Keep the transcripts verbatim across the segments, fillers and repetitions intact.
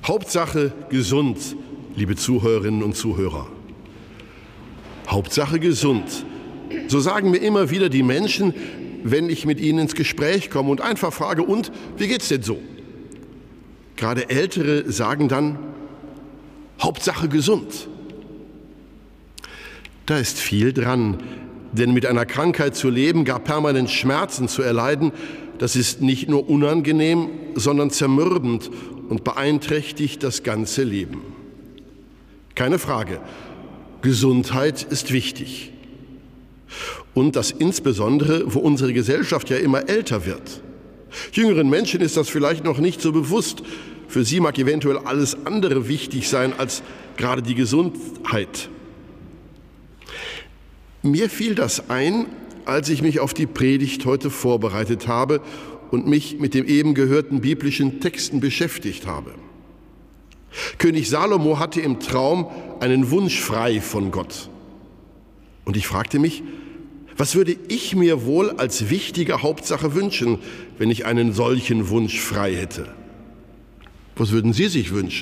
Hauptsache gesund, liebe Zuhörerinnen und Zuhörer. Hauptsache gesund. So sagen mir immer wieder die Menschen, wenn ich mit ihnen ins Gespräch komme und einfach frage, und, wie geht's denn so? Gerade Ältere sagen dann, Hauptsache gesund. Da ist viel dran, denn mit einer Krankheit zu leben, gar permanent Schmerzen zu erleiden, das ist nicht nur unangenehm, sondern zermürbend und beeinträchtigt das ganze Leben. Keine Frage, Gesundheit ist wichtig. Und das insbesondere, wo unsere Gesellschaft ja immer älter wird. Jüngeren Menschen ist das vielleicht noch nicht so bewusst. Für sie mag eventuell alles andere wichtig sein als gerade die Gesundheit. Mir fiel das ein, als ich mich auf die Predigt heute vorbereitet habe und mich mit den eben gehörten biblischen Texten beschäftigt habe. König Salomo hatte im Traum einen Wunsch frei von Gott. Und ich fragte mich, was würde ich mir wohl als wichtige Hauptsache wünschen, wenn ich einen solchen Wunsch frei hätte? Was würden Sie sich wünschen?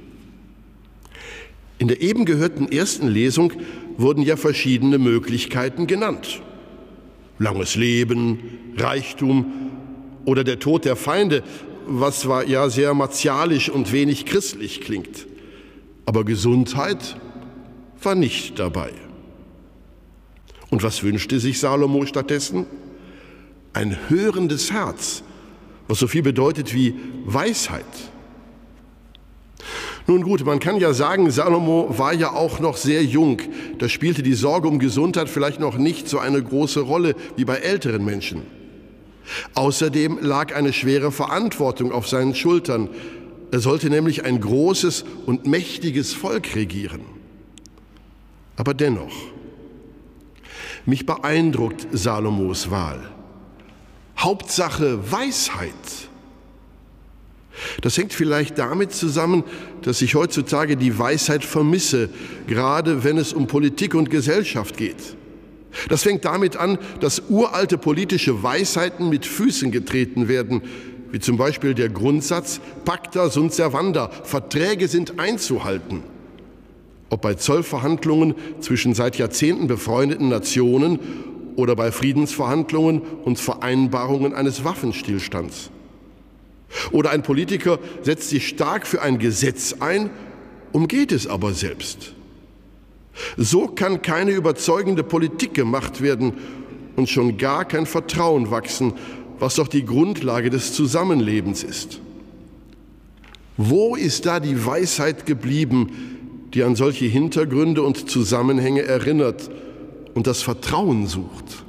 In der eben gehörten ersten Lesung wurden ja verschiedene Möglichkeiten genannt. Langes Leben, Reichtum oder der Tod der Feinde, was zwar ja sehr martialisch und wenig christlich klingt. Aber Gesundheit war nicht dabei. Und was wünschte sich Salomo stattdessen? Ein hörendes Herz, was so viel bedeutet wie Weisheit. Nun gut, man kann ja sagen, Salomo war ja auch noch sehr jung. Da spielte die Sorge um Gesundheit vielleicht noch nicht so eine große Rolle wie bei älteren Menschen. Außerdem lag eine schwere Verantwortung auf seinen Schultern. Er sollte nämlich ein großes und mächtiges Volk regieren. Aber dennoch, mich beeindruckt Salomos Wahl. Hauptsache Weisheit. Das hängt vielleicht damit zusammen, dass ich heutzutage die Weisheit vermisse, gerade wenn es um Politik und Gesellschaft geht. Das fängt damit an, dass uralte politische Weisheiten mit Füßen getreten werden, wie zum Beispiel der Grundsatz Pacta sunt servanda, Verträge sind einzuhalten. Ob bei Zollverhandlungen zwischen seit Jahrzehnten befreundeten Nationen oder bei Friedensverhandlungen und Vereinbarungen eines Waffenstillstands. Oder ein Politiker setzt sich stark für ein Gesetz ein, umgeht es aber selbst. So kann keine überzeugende Politik gemacht werden und schon gar kein Vertrauen wachsen, was doch die Grundlage des Zusammenlebens ist. Wo ist da die Weisheit geblieben, die an solche Hintergründe und Zusammenhänge erinnert und das Vertrauen sucht?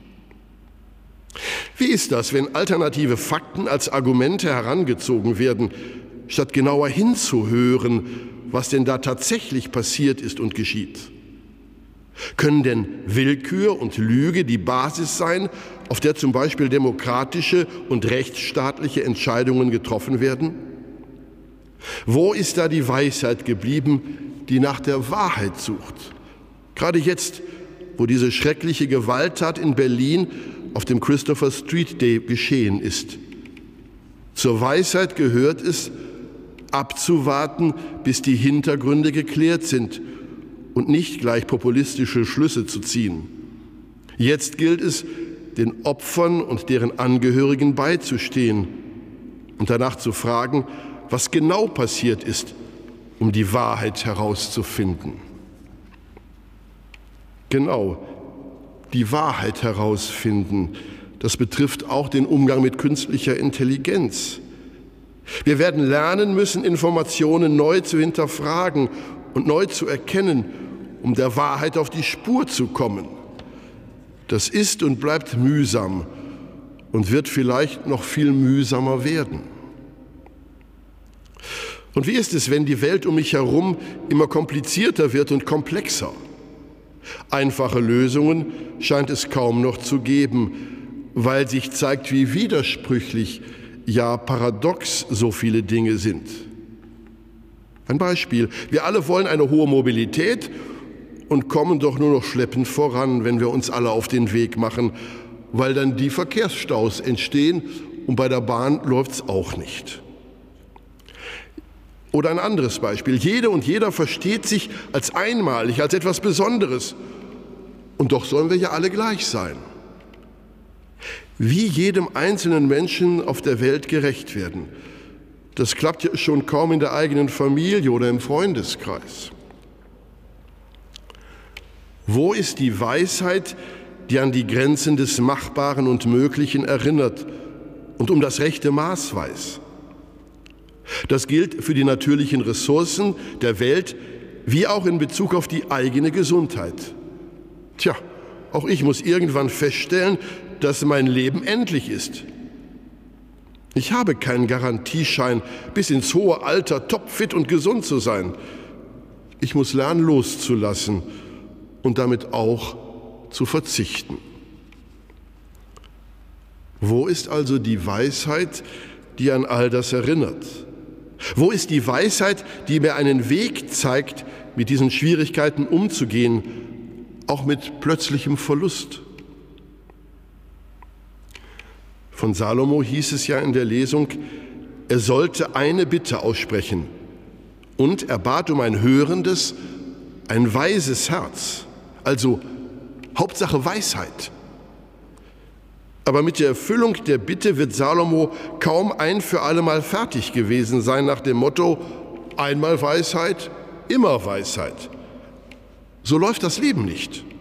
Wie ist das, wenn alternative Fakten als Argumente herangezogen werden, statt genauer hinzuhören, was denn da tatsächlich passiert ist und geschieht? Können denn Willkür und Lüge die Basis sein, auf der zum Beispiel demokratische und rechtsstaatliche Entscheidungen getroffen werden? Wo ist da die Weisheit geblieben, die nach der Wahrheit sucht? Gerade jetzt, wo diese schreckliche Gewalttat in Berlin auf dem Christopher Street Day geschehen ist. Zur Weisheit gehört es, abzuwarten, bis die Hintergründe geklärt sind und nicht gleich populistische Schlüsse zu ziehen. Jetzt gilt es, den Opfern und deren Angehörigen beizustehen und danach zu fragen, was genau passiert ist, um die Wahrheit herauszufinden. Genau. Die Wahrheit herausfinden. Das betrifft auch den Umgang mit künstlicher Intelligenz. Wir werden lernen müssen, Informationen neu zu hinterfragen und neu zu erkennen, um der Wahrheit auf die Spur zu kommen. Das ist und bleibt mühsam und wird vielleicht noch viel mühsamer werden. Und wie ist es, wenn die Welt um mich herum immer komplizierter wird und komplexer? Einfache Lösungen scheint es kaum noch zu geben, weil sich zeigt, wie widersprüchlich, ja paradox so viele Dinge sind. Ein Beispiel. Wir alle wollen eine hohe Mobilität und kommen doch nur noch schleppend voran, wenn wir uns alle auf den Weg machen, weil dann die Verkehrsstaus entstehen und bei der Bahn läuft es auch nicht. Oder ein anderes Beispiel. Jede und jeder versteht sich als einmalig, als etwas Besonderes. Und doch sollen wir ja alle gleich sein. Wie jedem einzelnen Menschen auf der Welt gerecht werden, das klappt ja schon kaum in der eigenen Familie oder im Freundeskreis. Wo ist die Weisheit, die an die Grenzen des Machbaren und Möglichen erinnert und um das rechte Maß weiß? Das gilt für die natürlichen Ressourcen der Welt wie auch in Bezug auf die eigene Gesundheit. Tja, auch ich muss irgendwann feststellen, dass mein Leben endlich ist. Ich habe keinen Garantieschein, bis ins hohe Alter topfit und gesund zu sein. Ich muss lernen, loszulassen und damit auch zu verzichten. Wo ist also die Weisheit, die an all das erinnert? Wo ist die Weisheit, die mir einen Weg zeigt, mit diesen Schwierigkeiten umzugehen, auch mit plötzlichem Verlust? Von Salomo hieß es ja in der Lesung, er sollte eine Bitte aussprechen und er bat um ein hörendes, ein weises Herz, also Hauptsache Weisheit. Aber mit der Erfüllung der Bitte wird Salomo kaum ein für allemal fertig gewesen sein nach dem Motto, einmal Weisheit, immer Weisheit. So läuft das Leben nicht.